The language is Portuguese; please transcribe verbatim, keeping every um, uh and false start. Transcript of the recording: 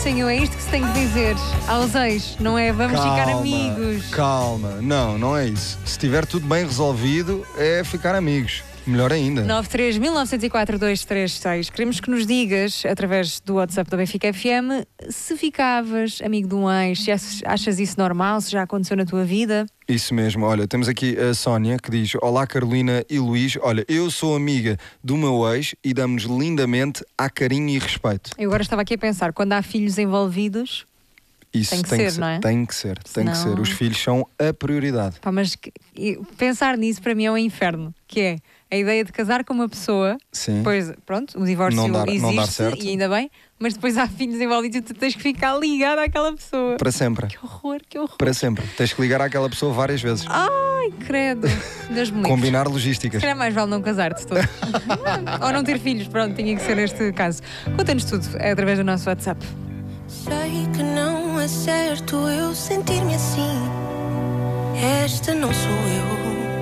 Tenho, é isto que se tem que dizer aos ex, não é? Vamos Calma, ficar amigos. Calma, não, não é isso. Se estiver tudo bem resolvido, é ficar amigos. Melhor ainda. nove três mil novecentos e quatro dois três seis. Queremos que nos digas, através do WhatsApp da Benfica F M, se ficavas amigo de um ex, se achas isso normal, se já aconteceu na tua vida. Isso mesmo, olha, temos aqui a Sónia que diz: olá Carolina e Luís, olha, eu sou amiga do meu ex e damos lindamente a carinho e respeito. Eu agora estava aqui a pensar, quando há filhos envolvidos, Isso tem que tem ser, que ser, não é? Tem que ser, tem que Senão- ser. Os filhos são a prioridade. pá, mas que- e pensar nisso para mim é um inferno, que é a ideia de casar com uma pessoa, Sim. depois, pronto, o divórcio Não dar- existe não dar certo. e ainda bem, mas depois há filhos envolvidos e tu tens que ficar ligada àquela pessoa. Para sempre. Que horror, que horror. Para sempre. Tens que ligar àquela pessoa várias vezes. Ai, credo. Deus me livre. Combinar Se logísticas. calhar mais vale não casar de todo. Ou não ter filhos, pronto, tinha que ser neste caso. Conta-nos tudo, é através do nosso WhatsApp. Sei que não é certo eu sentir-me assim. Esta não sou eu.